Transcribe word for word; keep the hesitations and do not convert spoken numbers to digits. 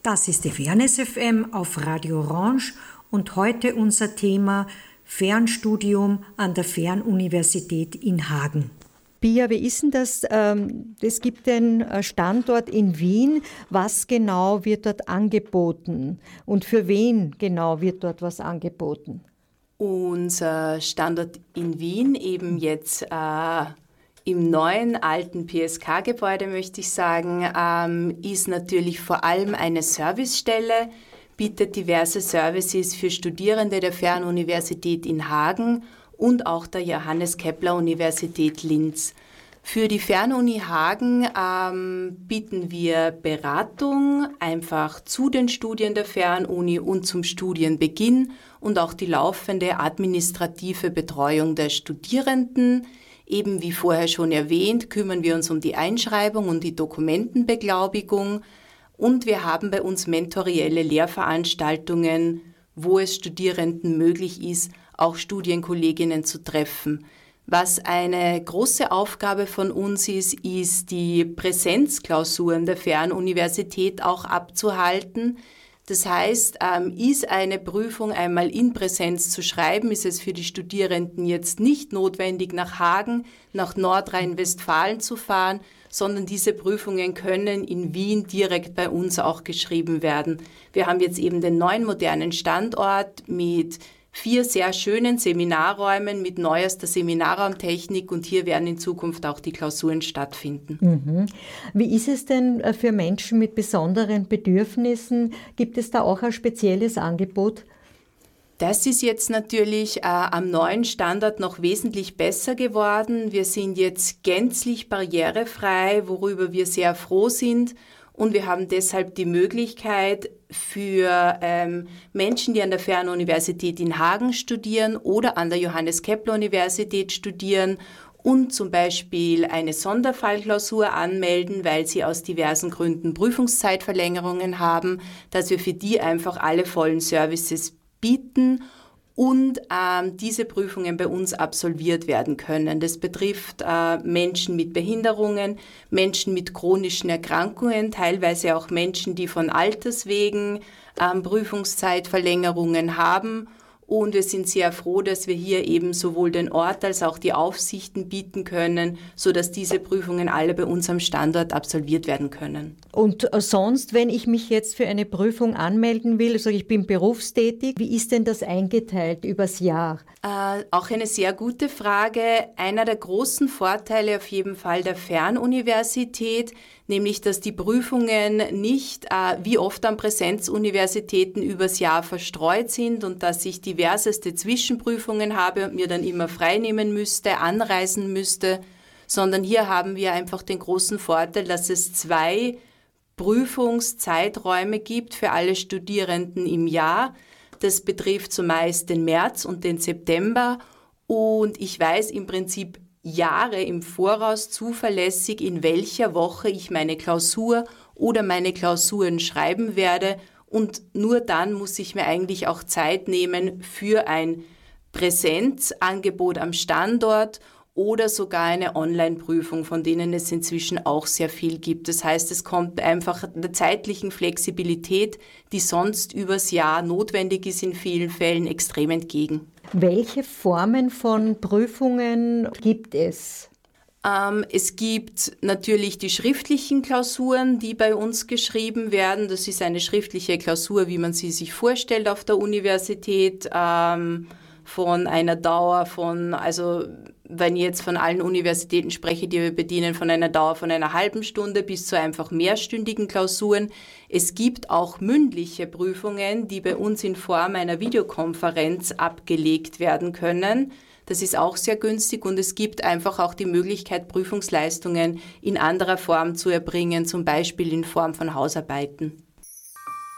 Das ist die Fairness F M auf Radio Orange und heute unser Thema Fernstudium an der Fernuniversität in Hagen. Pia, wie ist denn das? Es gibt den Standort in Wien. Was genau wird dort angeboten und für wen genau wird dort was angeboten? Unser Standort in Wien, eben jetzt äh, im neuen alten P S K-Gebäude, möchte ich sagen, ähm, ist natürlich vor allem eine Servicestelle, bietet diverse Services für Studierende der Fernuniversität in Hagen und auch der Johannes Kepler Universität Linz. Für die Fernuni Hagen ähm, bieten wir Beratung einfach zu den Studien der Fernuni und zum Studienbeginn und auch die laufende administrative Betreuung der Studierenden. Eben wie vorher schon erwähnt, kümmern wir uns um die Einschreibung und die Dokumentenbeglaubigung und wir haben bei uns mentorielle Lehrveranstaltungen, wo es Studierenden möglich ist, auch Studienkolleginnen zu treffen. Was eine große Aufgabe von uns ist, ist die Präsenzklausuren der Fernuniversität auch abzuhalten. Das heißt, ähm, ist eine Prüfung einmal in Präsenz zu schreiben, ist es für die Studierenden jetzt nicht notwendig, nach Hagen, nach Nordrhein-Westfalen zu fahren, sondern diese Prüfungen können in Wien direkt bei uns auch geschrieben werden. Wir haben jetzt eben den neuen modernen Standort mit vier sehr schönen Seminarräumen mit neuester Seminarraumtechnik und hier werden in Zukunft auch die Klausuren stattfinden. Mhm. Wie ist es denn für Menschen mit besonderen Bedürfnissen? Gibt es da auch ein spezielles Angebot? Das ist jetzt natürlich äh, am neuen Standort noch wesentlich besser geworden. Wir sind jetzt gänzlich barrierefrei, worüber wir sehr froh sind. Und wir haben deshalb die Möglichkeit für ähm, Menschen, die an der Fernuniversität in Hagen studieren oder an der Johannes Kepler Universität studieren und zum Beispiel eine Sonderfallklausur anmelden, weil sie aus diversen Gründen Prüfungszeitverlängerungen haben, dass wir für die einfach alle vollen Services bieten und ähm, diese Prüfungen bei uns absolviert werden können. Das betrifft äh, Menschen mit Behinderungen, Menschen mit chronischen Erkrankungen, teilweise auch Menschen, die von Alters wegen ähm, Prüfungszeitverlängerungen haben. Und wir sind sehr froh, dass wir hier eben sowohl den Ort als auch die Aufsichten bieten können, sodass diese Prüfungen alle bei uns am Standort absolviert werden können. Und sonst, wenn ich mich jetzt für eine Prüfung anmelden will, also ich bin berufstätig, wie ist denn das eingeteilt übers Jahr? Äh, auch eine sehr gute Frage. Einer der großen Vorteile auf jeden Fall der Fernuniversität, nämlich dass die Prüfungen nicht äh, wie oft an Präsenzuniversitäten übers Jahr verstreut sind und dass ich diverseste Zwischenprüfungen habe und mir dann immer freinehmen müsste, anreisen müsste, sondern hier haben wir einfach den großen Vorteil, dass es zwei Prüfungszeiträume gibt für alle Studierenden im Jahr. Das betrifft zumeist den März und den September und ich weiß im Prinzip Jahre im Voraus zuverlässig, in welcher Woche ich meine Klausur oder meine Klausuren schreiben werde und nur dann muss ich mir eigentlich auch Zeit nehmen für ein Präsenzangebot am Standort oder sogar eine Online-Prüfung, von denen es inzwischen auch sehr viel gibt. Das heißt, es kommt einfach der zeitlichen Flexibilität, die sonst übers Jahr notwendig ist, in vielen Fällen extrem entgegen. Welche Formen von Prüfungen gibt es? Ähm, es gibt natürlich die schriftlichen Klausuren, die bei uns geschrieben werden. Das ist eine schriftliche Klausur, wie man sie sich vorstellt auf der Universität, ähm, von einer Dauer von, also wenn ich jetzt von allen Universitäten spreche, die wir bedienen, von einer Dauer von einer halben Stunde bis zu einfach mehrstündigen Klausuren. Es gibt auch mündliche Prüfungen, die bei uns in Form einer Videokonferenz abgelegt werden können. Das ist auch sehr günstig und es gibt einfach auch die Möglichkeit, Prüfungsleistungen in anderer Form zu erbringen, zum Beispiel in Form von Hausarbeiten.